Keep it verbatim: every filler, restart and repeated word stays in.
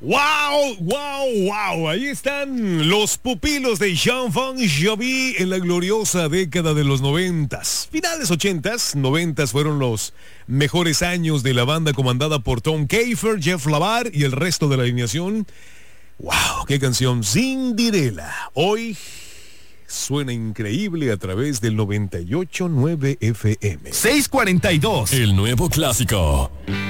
¡Wow! ¡Wow! ¡Wow! Ahí están los pupilos de Jon Bon Jovi en la gloriosa década de los noventas. Finales ochentas, noventas fueron los mejores años de la banda comandada por Tom Keifer, Jeff Lavar y el resto de la alineación. ¡Wow! ¡Qué canción! Cinderella. Hoy suena increíble a través del noventa y ocho punto nueve F M. seiscientos cuarenta y dos. El nuevo clásico.